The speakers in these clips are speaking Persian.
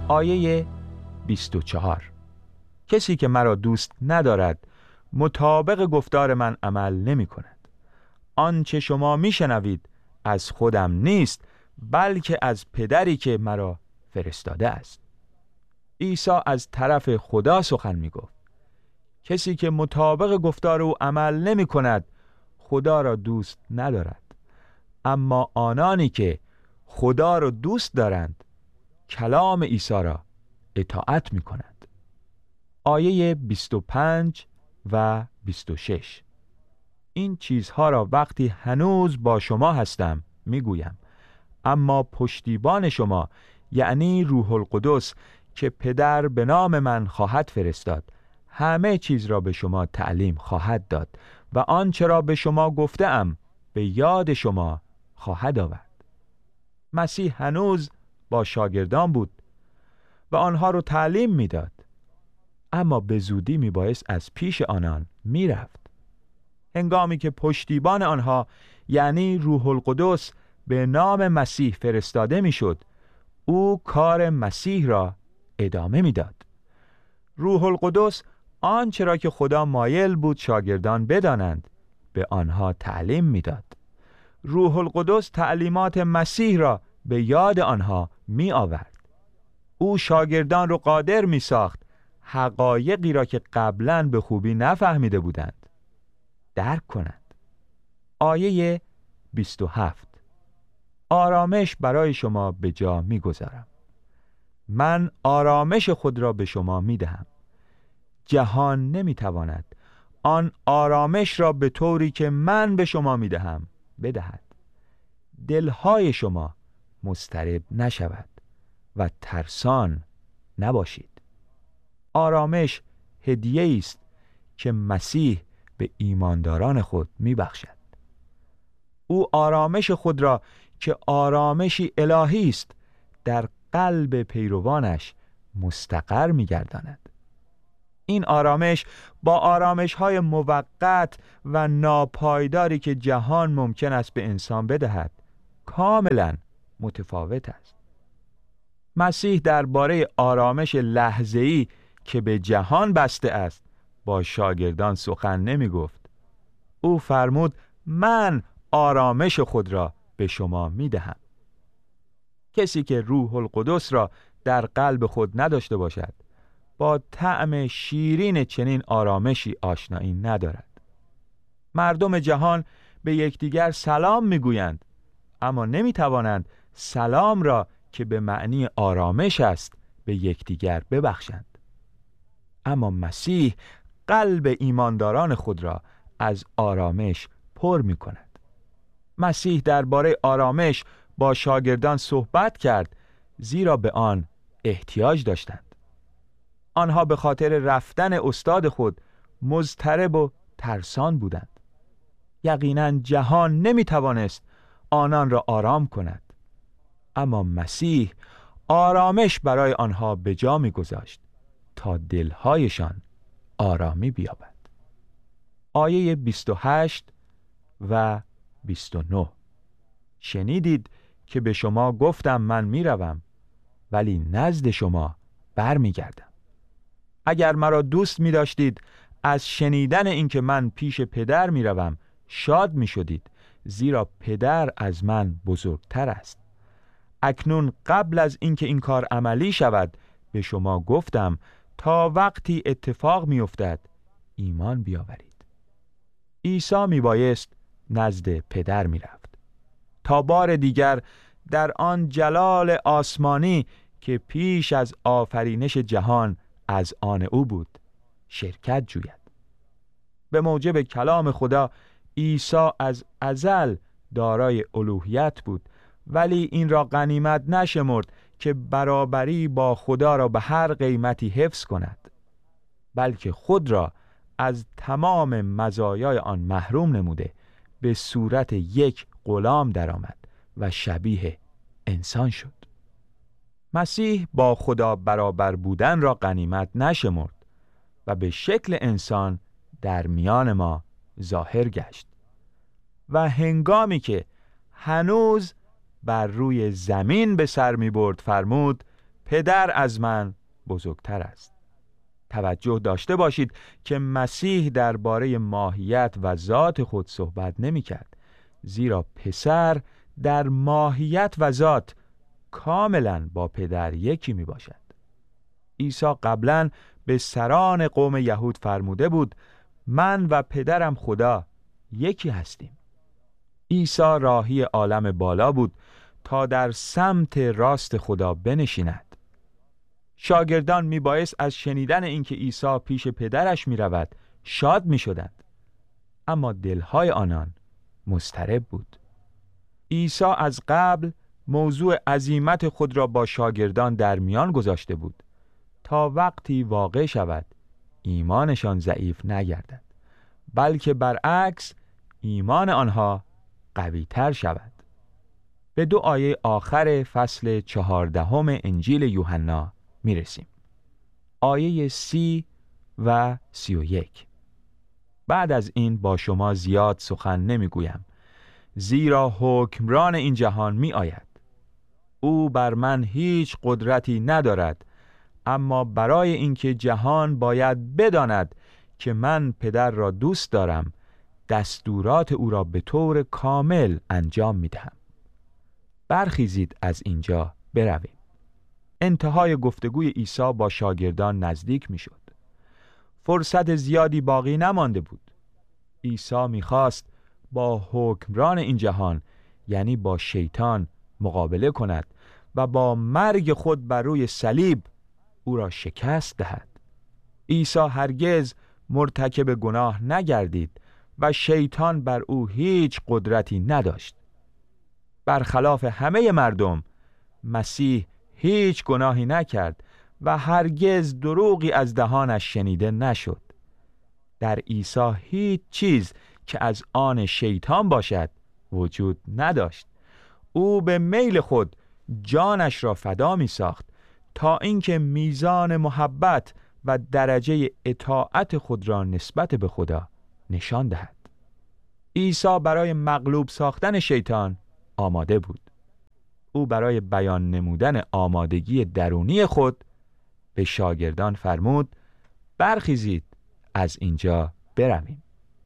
آیه 24: کسی که مرا دوست ندارد مطابق گفتار من عمل نمی کند. آنچه شما می شنوید از خودم نیست، بلکه از پدری که مرا فرستاده است. عیسی از طرف خدا سخن می گفت. کسی که مطابق گفتار او عمل نمی کند خدا را دوست ندارد. اما آنانی که خدا را دوست دارند کلام عیسی را اطاعت می کنند. آیه 25 و 26: این چیزها را وقتی هنوز با شما هستم می گویم، اما پشتیبان شما یعنی روح القدس که پدر به نام من خواهد فرستاد همه چیز را به شما تعلیم خواهد داد و آنچه را به شما گفتم به یاد شما خواهد آورد. مسیح هنوز با شاگردان بود و آنها رو تعلیم میداد، اما به زودی میبایست از پیش آنان میرفت. هنگامی که پشتیبان آنها یعنی روح القدس به نام مسیح فرستاده میشد، او کار مسیح را ادامه میداد. روح القدس آنچه را که خدا مایل بود شاگردان بدانند به آنها تعلیم میداد. روح القدس تعلیمات مسیح را به یاد آنها می آورد. او شاگردان را قادر می ساخت حقایقی را که قبلاً به خوبی نفهمیده بودند درک کنند. آیه 27: آرامش برای شما به جا می گذارم. من آرامش خود را به شما می دهم. جهان نمی تواند آن آرامش را به طوری که من به شما می دهم بدهد. دلهای شما مضطرب نشود و ترسان نباشید. آرامش هدیه است که مسیح به ایمانداران خود می بخشد. او آرامش خود را که آرامشی الهی است در قلب پیروانش مستقر می گرداند. این آرامش با آرامش‌های موقت و ناپایداری که جهان ممکن است به انسان بدهد کاملا متفاوت است. مسیح درباره آرامش لحظه‌ای که به جهان بسته است با شاگردان سخن نمی گفت. او فرمود من آرامش خود را به شما می دهم. کسی که روح القدس را در قلب خود نداشته باشد با طعم شیرین چنین آرامشی آشنایی ندارد. مردم جهان به یکدیگر سلام میگویند، اما نمیتوانند سلام را که به معنی آرامش است به یکدیگر ببخشند. اما مسیح قلب ایمانداران خود را از آرامش پر می کند. مسیح درباره آرامش با شاگردان صحبت کرد زیرا به آن احتیاج داشتند. آنها به خاطر رفتن استاد خود مضطرب و ترسان بودند. یقیناً جهان نمیتوانست آنان را آرام کند، اما مسیح آرامش برای آنها به جا می‌گذاشت تا دلهایشان آرامی بیابد. آیه 28 و 29: شنیدید که به شما گفتم من میروم ولی نزد شما برمیگردم. اگر مرا دوست می داشتید از شنیدن اینکه من پیش پدر می روم شاد می شدید، زیرا پدر از من بزرگتر است. اکنون قبل از اینکه این کار عملی شود به شما گفتم تا وقتی اتفاق می افتد ایمان بیاورید. عیسی می بایست نزد پدر می رفت تا بار دیگر در آن جلال آسمانی که پیش از آفرینش جهان از آن او بود شرکت جوید. به موجب کلام خدا عیسی از ازل دارای الوهیت بود، ولی این را غنیمت نشمرد که برابری با خدا را به هر قیمتی حفظ کند، بلکه خود را از تمام مزایای آن محروم نموده به صورت یک غلام درآمد و شبیه انسان شد. مسیح با خدا برابر بودن را غنیمت نشمرد و به شکل انسان در میان ما ظاهر گشت و هنگامی که هنوز بر روی زمین به سر می برد فرمود پدر از من بزرگتر است. توجه داشته باشید که مسیح درباره ماهیت و ذات خود صحبت نمی کرد، زیرا پسر در ماهیت و ذات کاملا با پدر یکی می باشد. عیسی قبلا به سران قوم یهود فرموده بود من و پدرم خدا یکی هستیم. عیسی راهی عالم بالا بود تا در سمت راست خدا بنشیند. شاگردان میبایست از شنیدن اینکه عیسی پیش پدرش میرود شاد میشدند، اما دلهای آنان مضطرب بود. عیسی از قبل موضوع عزیمت خود را با شاگردان در میان گذاشته بود تا وقتی واقع شود ایمانشان ضعیف نگردد، بلکه برعکس ایمان آنها قوی تر شود. به 2 آیه آخر فصل 14 انجیل یوحنا می رسیم. آیه 30 و 31. بعد از این با شما زیاد سخن نمی گویم، زیرا حکمران این جهان می آید. او بر من هیچ قدرتی ندارد، اما برای اینکه جهان باید بداند که من پدر را دوست دارم، دستورات او را به طور کامل انجام می دهم. برخیزید از اینجا برویم. انتهای گفتگوی عیسی با شاگردان نزدیک می شد. فرصت زیادی باقی نمانده بود. عیسی می خواست با حکمران این جهان، یعنی با شیطان، مقابله کند و با مرگ خود بر روی صلیب او را شکست دهد. عیسی هرگز مرتکب گناه نگردید و شیطان بر او هیچ قدرتی نداشت. برخلاف همه مردم، مسیح هیچ گناهی نکرد و هرگز دروغی از دهانش شنیده نشد. در عیسی هیچ چیز که از آن شیطان باشد وجود نداشت. او به میل خود جانش را فدا می ساخت تا اینکه میزان محبت و درجه اطاعت خود را نسبت به خدا نشان دهد. عیسی برای مغلوب ساختن شیطان آماده بود. او برای بیان نمودن آمادگی درونی خود به شاگردان فرمود برخیزید از اینجا برویم.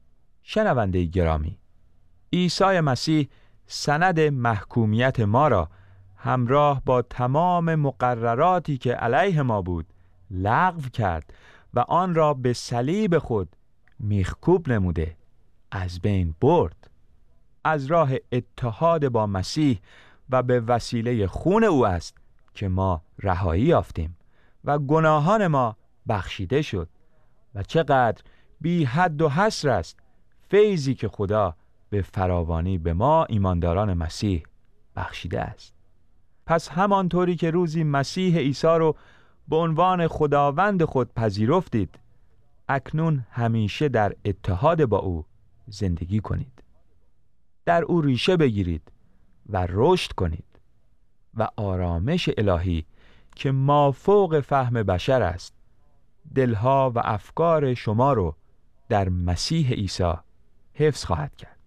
شنونده گرامی، عیسی مسیح سند محکومیت ما را همراه با تمام مقرراتی که علیه ما بود لغو کرد و آن را به صلیب خود میخکوب نموده از بین برد. از راه اتحاد با مسیح و به وسیله خون او است که ما رهایی یافتیم و گناهان ما بخشیده شد. و چقدر بی حد و حصر است فیضی که خدا به فراوانی به ما ایمانداران مسیح بخشیده است. پس همانطوری که روزی مسیح عیسی رو به عنوان خداوند خود پذیرفتید، اکنون همیشه در اتحاد با او زندگی کنید. در او ریشه بگیرید و رشد کنید و آرامش الهی که مافوق فهم بشر است دلها و افکار شما رو در مسیح عیسی حفظ خواهد کرد.